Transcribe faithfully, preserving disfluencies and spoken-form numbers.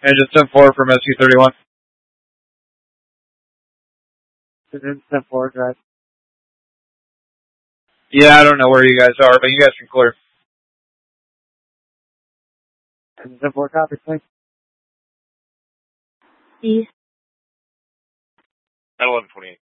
Engine ten four from S U thirty-one. Engine ten four, drive. Yeah, I don't know where you guys are, but you guys can clear. Engine ten four, copy, thanks. East. eleven twenty-eight.